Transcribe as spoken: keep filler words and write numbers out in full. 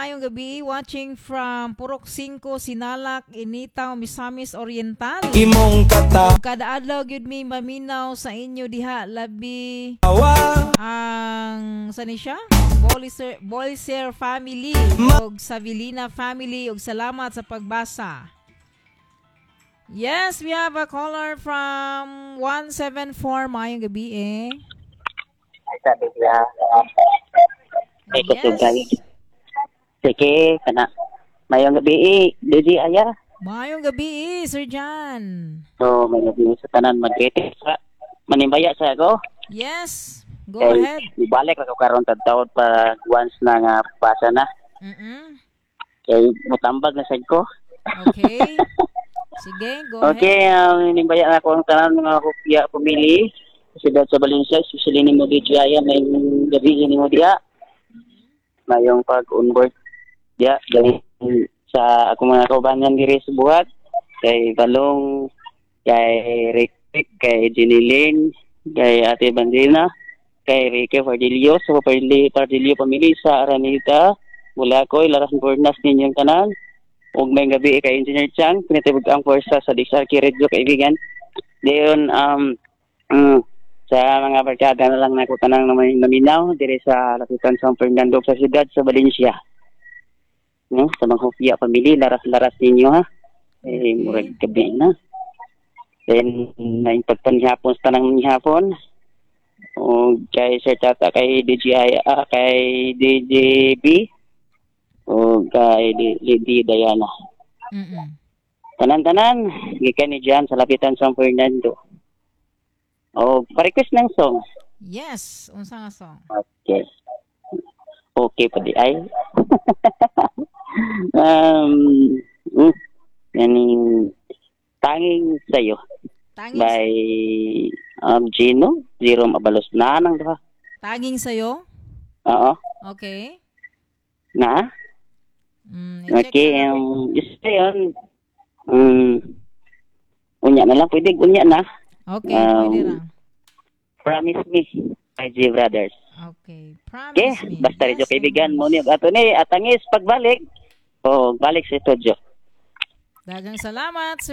Mayong gabi, watching from Purok Cinco, Sinalak, Initaw, Misamis Oriental. Imong kata Kada adlaw gyud mi maminaw sa inyo diha labi ang sani siya? Bolser, Bolser family ug Savilina family ug salamat sa pagbasa. Yes, we have a caller from one seven four. Mayong gabi eh. Sabi niya, ay kutugay. Yes. Sige, kana. Mayong gabi, D J Aya. Mayong gabi, Sir John. So, may gabi sa tanan mag-getting sa manimbaya sa ako. Yes, go Kay, ahead. ibalik ako karon tad taon pa once na nga pasa na. Mm-mm. Kay mutambag na sad ko. Okay. Sige, go Okay, ahead. um, manimbaya na ako ang tanan mga kopya pumili. Kasi dahil sa Valencia, susilin mo di Aya, may gabi ni mo diya. Mayong pag-onboard diya, dahil sa ako mga kaubangan diri sa buhat. Kay Balong, kay Rick, kay Jiniling, kay Ate Bandina, kay Ricky Pardillo, sa Pardillo, Pardillo pamili sa Aranita, Bulacoy, Laras Bornas ninyong tanan. Ug may gabi kay Engineer Chang, pinatibag ang forsa sa Disarki Radio, kaibigan. Dayon, um, um, sa mga barkada na lang nako tanang naminaw dire sa Lapitan San Fernando sa siyudad sa Valencia. No, sa mga hopya pamili, laras-laras ninyo ha. Eh, murag gabi na. Then, may pagpanihapon sa tanang hapon. O kay Sir Tata, kay D J I, ah, kay D J B, o kay Lady Diana. Mm-mm. Tanan-tanan, gikan ni Jan sa Lapitan San Fernando. O, pa-request ng song. Yes, unsa nga song? Okay. Okay pa di ay. um, mm, yaning tanging sayo. Tanging, By um, Gino, Zero Mabalos na nang diba? tanging sayo? Oo. Okay. Na? Mm, i-check Okay, na natin. um, just yun. Um, unya na lang, pwede unya na. Okay, um, pwede lang. Promise Me, I G Brothers. Okay, promise Okay, me. basta rin Yes, kaibigan mo promise. niyo. Ato ni, atangis pagbalik. O, balik sa studio. Dagang salamat, Sir